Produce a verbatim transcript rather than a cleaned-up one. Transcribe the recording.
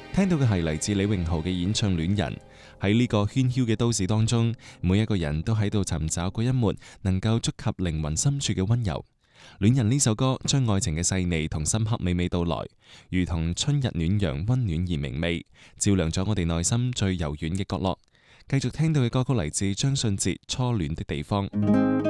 聽到嘅係嚟自李榮浩嘅演唱《戀人》。喺呢個喧囂嘅都市當中，每一個人都喺度尋找嗰一抹能夠觸及靈魂深處嘅溫柔。《戀人》呢首歌將愛情嘅細膩同深刻娓娓道來，如同春日暖陽，溫暖而明媚，照亮咗我哋內心最柔軟嘅角落。繼續聽到嘅歌曲嚟自張信哲《初戀的地方》。